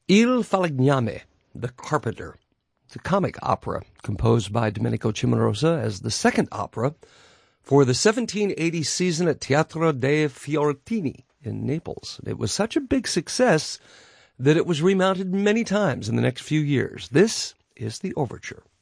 Il Falegname, The Carpenter. It's a comic opera composed by Domenico Cimarosa as the second opera for the 1780 season at Teatro dei Fiorentini in Naples. It was such a big success that it was remounted many times in the next few years. This is the overture.